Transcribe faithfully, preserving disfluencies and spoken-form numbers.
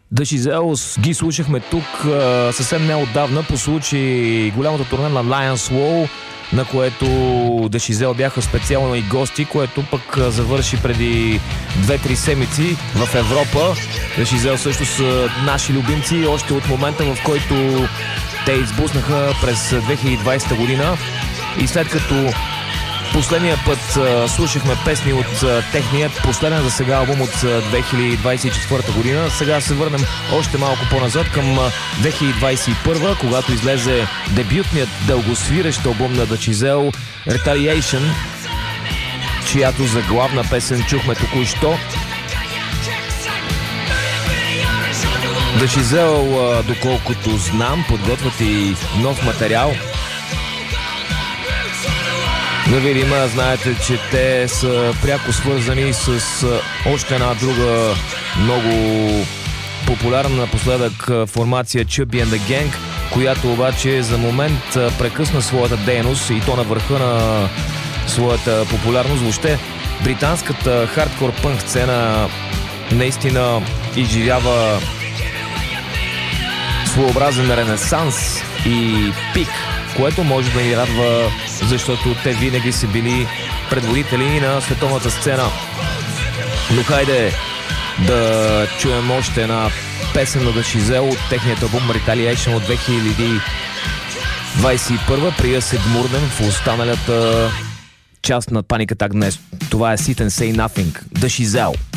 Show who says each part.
Speaker 1: The Shizels ги слушахме тук а, съвсем неотдавна по случай голямото турне на Lions Wall, на което The Shizels бяха специално и гости, което пък а, завърши преди две-три седмици в Европа. The Shizels също са наши любимци още от момента, в който те избуснаха през две хиляди и двадесета година, и след като последния път а, слушахме песни от а, техния последен за сега албум от а, две хиляди двадесет и четвърта година. Сега се върнем още малко по-назад към а, две хиляди двадесет и първа, когато излезе дебютният дългосвирещ албум на The Shizels Retaliation, чиято заглавна песен чухме току-що. The Shizels, а, доколкото знам, подготвят и нов материал. Да видим, знаете, че те са пряко свързани с още една друга много популярна напоследък формация Chubby and the Gang, която обаче за момент прекъсна своята дейност, и то на върха на своята популярност. Въобще британската хардкор пънк сцена наистина изживява своеобразен ренесанс и пик, което може да ни радва, защото те винаги са били предводители на световната сцена. Но хайде да чуем още една песен на The Shizels от техният албум Retaliation от две хиляди двадесет и първа, преди да се вмурнем в останалата част на Panic Attack днес. Това е Sit and Say Nothing, The Shizels.